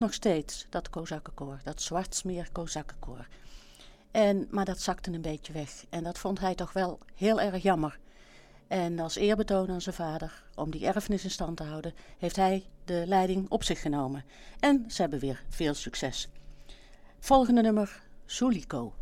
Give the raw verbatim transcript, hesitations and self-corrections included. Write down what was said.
nog steeds, dat kozakkenkoor, dat Zwartsmeer kozakkenkoor. En, maar dat zakte een beetje weg en dat vond hij toch wel heel erg jammer. En als eerbetoon aan zijn vader, om die erfenis in stand te houden, heeft hij de leiding op zich genomen. En ze hebben weer veel succes. Volgende nummer, Suliko.